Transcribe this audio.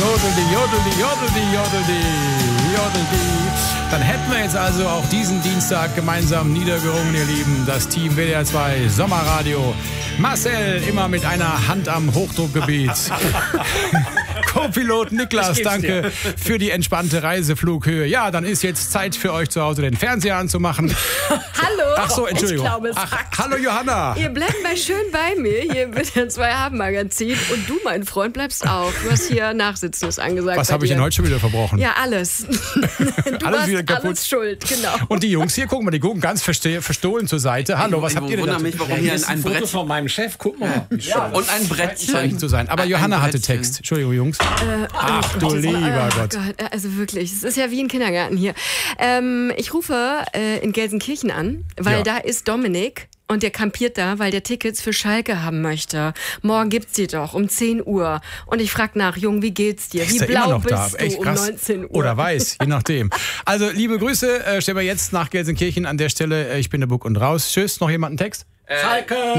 Dann hätten wir jetzt also auch diesen Dienstag gemeinsam niedergerungen, ihr Lieben. Das Team WDR 2 Sommerradio. Marcel immer mit einer Hand am Hochdruckgebiet. Co-Pilot Niklas, danke für die entspannte Reiseflughöhe. Ja, dann ist jetzt Zeit für euch zu Hause den Fernseher anzumachen. Hallo. Ach so, Entschuldigung. Ich glaube, es hackt. Hallo Johanna. Ihr bleibt mal schön bei mir hier mit dem 2-Haben-Magazin. Und du, mein Freund, bleibst auch. Du hast hier Nachsitzen, ist angesagt. Was habe ich denn heute schon wieder verbrochen? Ja, alles. Du Alles warst wieder kaputt. alles schuld, genau. Und die Jungs hier, gucken mal, die gucken ganz verstohlen zur Seite. Hallo, was habt ihr denn da? Ich wundere mich, warum hier ein Foto Brett von meinem Chef, guck mal. und ein Brettchen zu sein. Aber Ein Johanna hatte Brettchen. Text. Entschuldigung, Jungs. Ach du lieber Gott. Also wirklich, es ist ja wie ein Kindergarten hier. Ich rufe in Gelsenkirchen an, weil Ja. da ist Dominik. Und der kampiert da, weil der Tickets für Schalke haben möchte. Morgen gibt's die doch um 10 Uhr. Und ich frag nach, Jung, wie geht's dir? Wie Ist er immer blau noch da? bist du Echt um krass. 19 Uhr? Oder weiß, je nachdem. Also, liebe Grüße, stellen wir jetzt nach Gelsenkirchen an der Stelle. Ich bin der Buck und raus. Tschüss, noch jemand einen Text? Schalke!